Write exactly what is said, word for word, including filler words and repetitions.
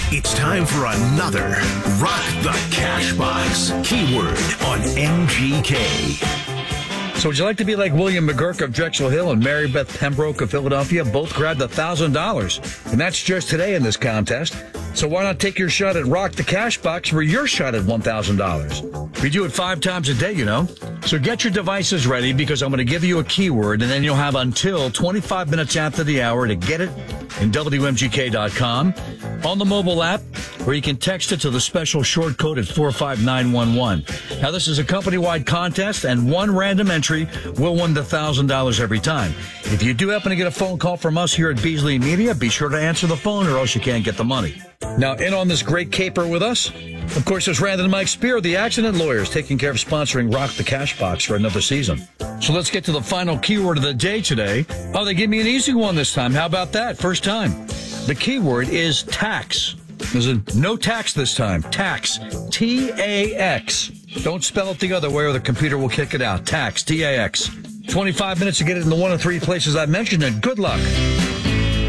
It's time for another Rock the Cash Box keyword on M G K. So would you like to be like William McGurk of Drexel Hill and Mary Beth Pembroke of Philadelphia? Both grabbed one thousand dollars. And that's just today in this contest. So why not take your shot at Rock the Cash Box for your shot at one thousand dollars? We do it five times a day, you know. So get your devices ready because I'm going to give you a keyword and then you'll have until twenty-five minutes after the hour to get it in W M G K dot com, on the mobile app, or you can text it to the special short code at four five nine one one. Now, this is a company-wide contest, and one random entry will win the one thousand dollars every time. If you do happen to get a phone call from us here at Beasley Media, be sure to answer the phone or else you can't get the money. Now, in on this great caper with us, of course, is Rand and Mike Spear, the accident lawyers, taking care of sponsoring Rock the Cash Box for another season. So let's get to the final keyword of the day today. Oh, they gave me an easy one this time. How about that? First time. The keyword is tax. There's a no tax this time. Tax. T A X. Don't spell it the other way or the computer will kick it out. Tax. T A X. twenty-five minutes to get it in the one of three places I mentioned, and good luck.